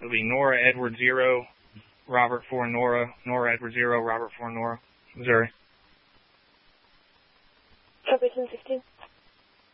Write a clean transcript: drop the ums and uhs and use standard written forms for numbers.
It'll be Nora Edward 0, Robert 4 Nora, Nora Edward 0, Robert 4 Nora, Missouri. Copy 1016.